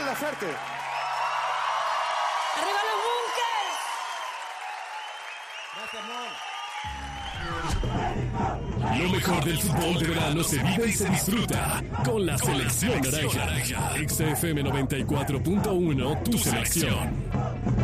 la suerte. ¡Arriba los Bunkers! Gracias, Mon. Lo mejor del fútbol de verano se vive y se disfruta con la selección naranja. XFM 94.1, tu selección.